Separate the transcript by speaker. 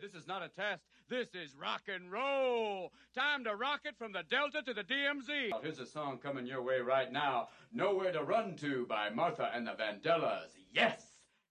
Speaker 1: This is not a test. This is rock and roll. Time to rock it from the Delta to the DMZ. Here's a song coming your way right now. Nowhere to Run To by Martha and the Vandellas. Yes!